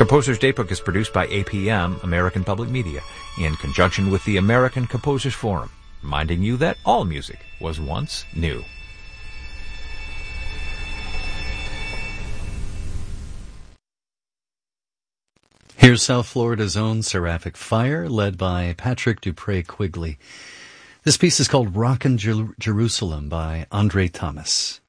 Composer's Daybook is produced by APM, American Public Media, in conjunction with the American Composers Forum, reminding you that all music was once new. Here's South Florida's own Seraphic Fire, led by Patrick Dupree Quigley. This piece is called Rockin' Jerusalem by Andre Thomas.